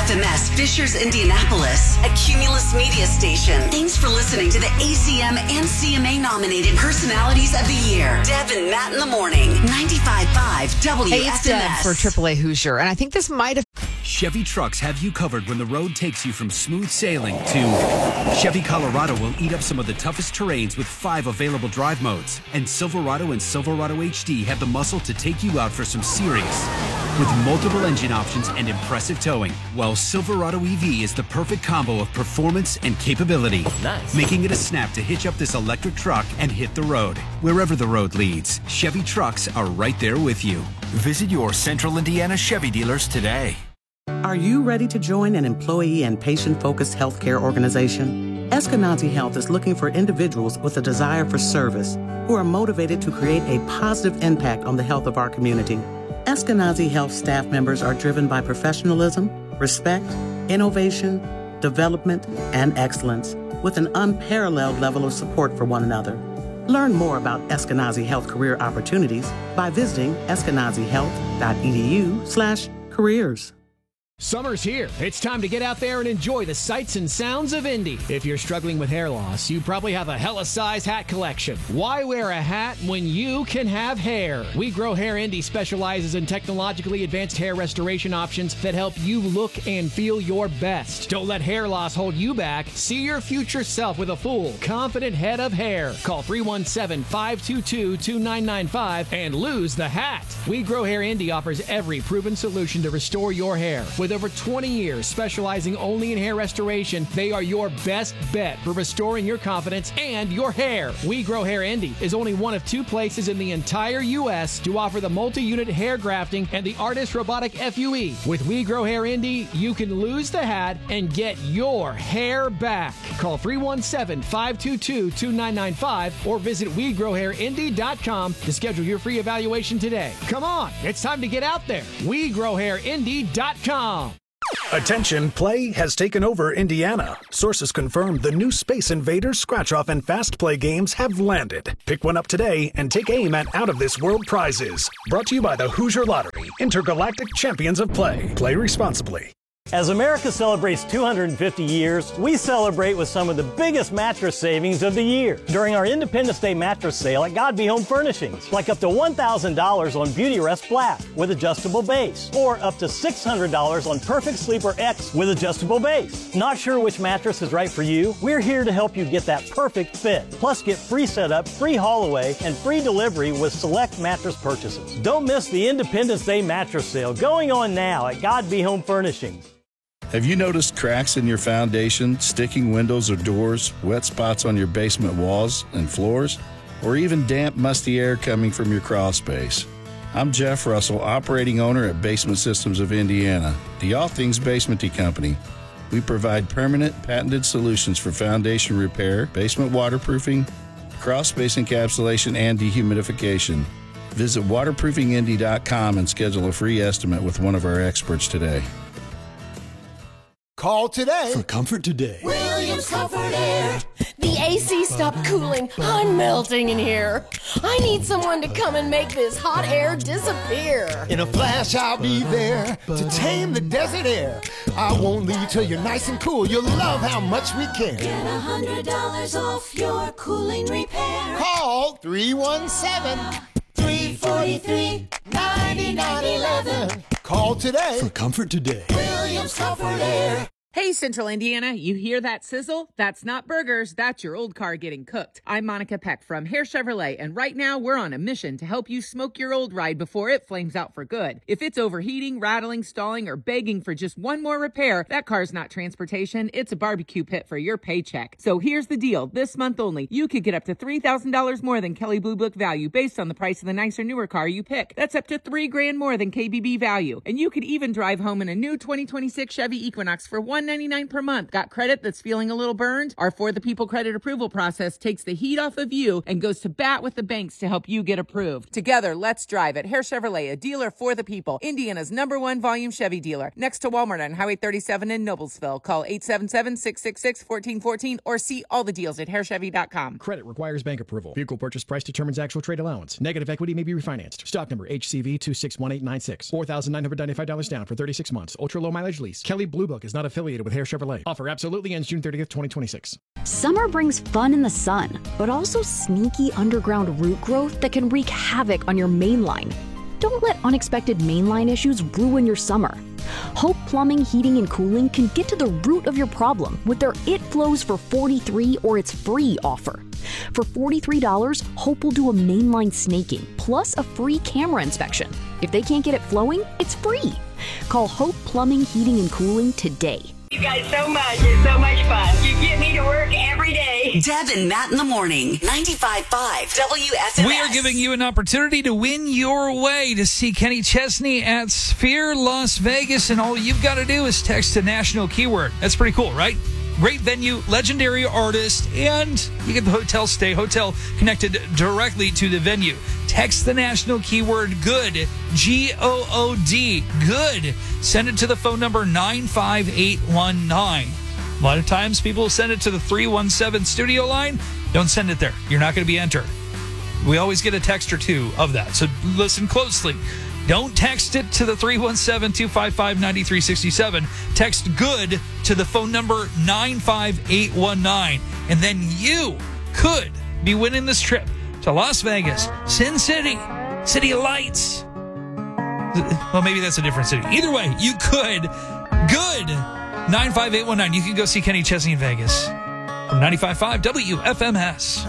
WFMS Fishers, Indianapolis, a Cumulus media station. Thanks for listening to the ACM and CMA nominated Personalities of the Year. Deb and Matt in the morning. 95.5 WFMS. Hey, it's Deb for AAA Hoosier, and I think this might have... Chevy trucks have you covered when the road takes you from smooth sailing to Chevy Colorado will eat up some of the toughest terrains with 5 available drive modes. And Silverado and Silverado HD have the muscle to take you out for some serious. With multiple engine options and impressive towing, while Silverado EV is the perfect combo of performance and capability. Nice. Making it a snap to hitch up this electric truck and hit the road. Wherever the road leads, Chevy trucks are right there with you. Visit your Central Indiana Chevy dealers today. Are you ready to join an employee and patient-focused healthcare organization? Eskenazi Health is looking for individuals with a desire for service who are motivated to create a positive impact on the health of our community. Eskenazi Health staff members are driven by professionalism, respect, innovation, development, and excellence, with an unparalleled level of support for one another. Learn more about Eskenazi Health career opportunities by visiting eskenazihealth.edu/careers. Summer's here. It's time to get out there and enjoy the sights and sounds of Indy. If you're struggling with hair loss, you probably have a hella size hat collection. Why wear a hat when you can have hair? We Grow Hair Indy specializes in technologically advanced hair restoration options that help you look and feel your best. Don't let hair loss hold you back. See your future self with a full, confident head of hair. Call 317-522-2995 and lose the hat. We Grow Hair Indy offers every proven solution to restore your hair. With over 20 years specializing only in hair restoration, they are your best bet for restoring your confidence and your hair. We Grow Hair Indy is only one of 2 places in the entire U.S. to offer the multi-unit hair grafting and the Artist Robotic FUE. With We Grow Hair Indy, you can lose the hat and get your hair back. Call 317-522-2995 or visit WeGrowHairIndy.com to schedule your free evaluation today. Come on, it's time to get out there. WeGrowHairIndy.com. Attention, play has taken over Indiana. Sources confirm the new Space Invaders, Scratch-Off, and Fast Play games have landed. Pick one up today and take aim at out-of-this-world prizes. Brought to you by the Hoosier Lottery, Intergalactic Champions of Play. Play responsibly. As America celebrates 250 years, we celebrate with some of the biggest mattress savings of the year during our Independence Day mattress sale at God Be Home Furnishings, like up to $1,000 on Beauty Rest Black with adjustable base, or up to $600 on Perfect Sleeper X with adjustable base. Not sure which mattress is right for you? We're here to help you get that perfect fit. Plus, get free setup, free haul away, and free delivery with select mattress purchases. Don't miss the Independence Day mattress sale going on now at God Be Home Furnishings. Have you noticed cracks in your foundation, sticking windows or doors, wet spots on your basement walls and floors, or even damp, musty air coming from your crawl space? I'm Jeff Russell, operating owner at Basement Systems of Indiana, the All Things Basementy Company. We provide permanent, patented solutions for foundation repair, basement waterproofing, crawl space encapsulation, and dehumidification. Visit waterproofingindy.com and schedule a free estimate with one of our experts today. Call today for comfort today. Williams Comfort Air. The AC stopped cooling. I'm melting in here. I need someone to come and make this hot air disappear. In a flash, I'll be there to tame the desert air. I won't leave till you're nice and cool. You'll love how much we care. Get $100 off your cooling repair. Call 317-343-9911. Call today for comfort today. Williams Comfort Air. Hey, Central Indiana, you hear that sizzle? That's not burgers, that's your old car getting cooked. I'm Monica Peck from Hare Chevrolet, and right now we're on a mission to help you smoke your old ride before it flames out for good. If it's overheating, rattling, stalling, or begging for just one more repair, that car's not transportation, it's a barbecue pit for your paycheck. So here's the deal. This month only, you could get up to $3,000 more than Kelley Blue Book value based on the price of the nicer, newer car you pick. That's up to $3,000 more than KBB value. And you could even drive home in a new 2026 Chevy Equinox for $1 $199 per month. Got credit that's feeling a little burned? Our For the People credit approval process takes the heat off of you and goes to bat with the banks to help you get approved. Together, let's drive at Hare Chevrolet, a dealer for the people. Indiana's #1 volume Chevy dealer. Next to Walmart on Highway 37 in Noblesville. Call 877-666-1414 or see all the deals at harechevy.com. Credit requires bank approval. Vehicle purchase price determines actual trade allowance. Negative equity may be refinanced. Stock number HCV 261896. $4,995 down for 36 months. Ultra low mileage lease. Kelley Blue Book is not affiliated with Hare Chevrolet. Offer absolutely ends June 30th, 2026. Summer brings fun in the sun, but also sneaky underground root growth that can wreak havoc on your main line. Don't let unexpected mainline issues ruin your summer. Hope Plumbing, Heating, and Cooling can get to the root of your problem with their It Flows for $43 or It's Free offer. For $43, Hope will do a mainline snaking plus a free camera inspection. If they can't get it flowing, it's free. Call Hope Plumbing, Heating, and Cooling today. You guys so much. It's so much fun. You get me to work every day. Deb and Matt in the morning. 95.5 WFMS. We are giving you an opportunity to win your way to see Kenny Chesney at Sphere Las Vegas, and all you've got to do is text a national keyword. That's pretty cool, right? Great venue, legendary artist, and you get the hotel stay. Hotel connected directly to the venue. Text the national keyword GOOD, G-O-O-D, GOOD. Send it to the phone number 95819. A lot of times people send it to the 317 studio line. Don't send it there. You're not going to be entered. We always get a text or two of that, so listen closely. Don't text it to the 317-255-9367. Text GOOD to the phone number 95819. And then you could be winning this trip to Las Vegas, Sin City, City of Lights. Well, maybe that's a different city. Either way, you could. GOOD 95819. You can go see Kenny Chesney in Vegas from 95.5 WFMS.